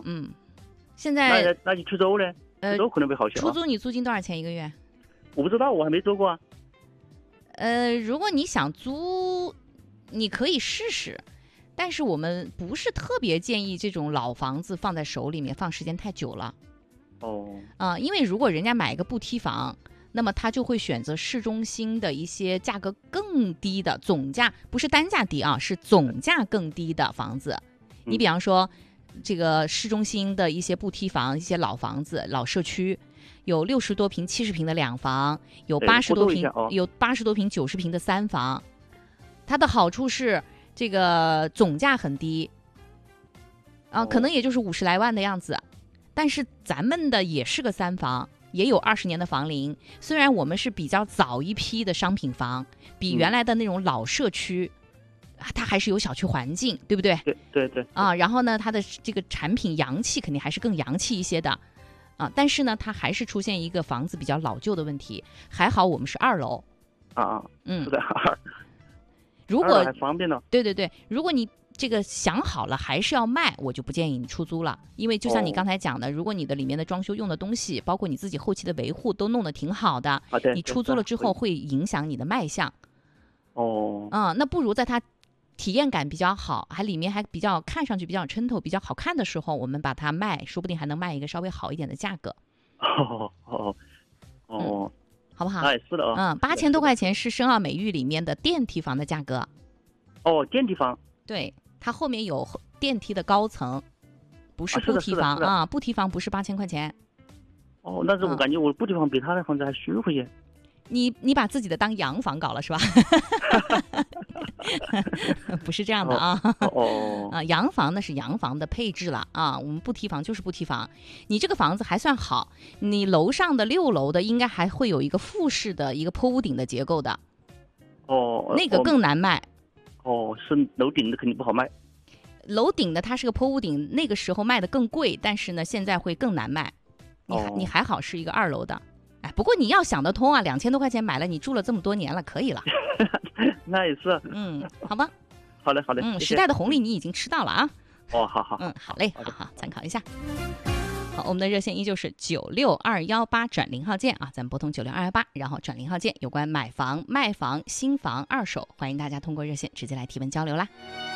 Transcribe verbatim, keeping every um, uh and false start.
嗯，现在那那就出租呢？ 呃， 出租可能会好些、啊。 出租你租金多少钱一个月？ 我不知道，我还没租过啊。 呃，如果你想租，你可以试试，但是我们不是特别建议这种老房子放在手里面放时间太久了。 哦。 啊、呃，因为如果人家买一个不梯房，那么他就会选择市中心的一些价格更低的总价，不是单价低啊，是总价更低的房子。 嗯、 你比方说，这个市中心的一些不梯房、一些老房子、老社区，有六十多平、七十平的两房，有八十多平、哦、有八十多平、九十平的三房。它的好处是这个总价很低，啊、呃，可能也就是五十来万的样子。但是咱们的也是个三房，也有二十年的房龄。虽然我们是比较早一批的商品房，比原来的那种老社区，嗯、它还是有小区环境，对不对？ 对对对。 啊，然后呢，它的这个产品洋气肯定还是更洋气一些的，啊，但是呢，它还是出现一个房子比较老旧的问题。还好我们是二楼。 啊，嗯，是的，二。 如果还方便呢。 对对对，如果你这个想好了还是要卖，我就不建议你出租了，因为就像你刚才讲的，哦、如果你的里面的装修用的东西，包括你自己后期的维护都弄得挺好的， 啊、对， 你出租了之后会影响你的卖相。 哦， 嗯，那不如在它体验感比较好，还里面还比较看上去比较抻头、比较好看的时候，我们把它卖，说不定还能卖一个稍微好一点的价格。 哦哦哦。 嗯，好不好？ 哎，是的啊。 嗯，八千多块钱是申奥美玉里面的电梯房的价格。 哦，电梯房。 对，它后面有电梯的高层，不是不梯房 啊, 啊，不梯房不是八千块钱。 哦，但是我感觉我不梯房比他的房子还舒服些。 你你把自己的当洋房搞了是吧？不是这样的啊。 哦。哦啊，洋房那是洋房的配置了啊，我们不梯房就是不梯房。你这个房子还算好，你楼上的六楼的应该还会有一个复式的一个坡屋顶的结构的。 哦。 那个更难卖。 哦，是楼顶的肯定不好卖。 楼顶的它是个坡屋顶，那个时候卖的更贵，但是呢，现在会更难卖。你还、哦、你还好是一个二楼的，哎，不过你要想得通啊，两千多块钱买了，你住了这么多年了，可以了。 那也是。 嗯，好吧。 好嘞，好嘞。 嗯，时代的红利你已经吃到了啊。 哦，好好。 嗯，好嘞，好好参考一下。好，我们的热线依旧是九六二幺八转零号键啊，咱们拨通九六二幺八，然后转零号键，有关买房、卖房、新房、二手，欢迎大家通过热线直接来提问交流啦。